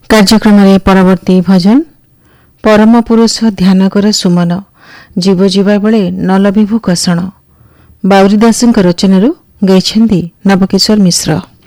कार्यक्रम परवर्ती भजन परम पुरुष ध्यान कर सुमन जीव जीवा बेले नलभिभु कषण बाउरी दास रचन गाई नवकिशोर मिश्र।